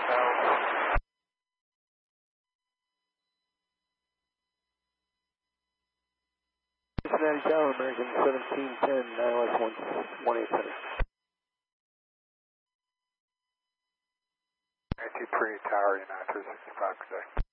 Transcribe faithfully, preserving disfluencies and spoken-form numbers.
Cincinnati Tower, American seventeen ten, nine West one eight center. ninety-three Tower, United three sixty-five, good day.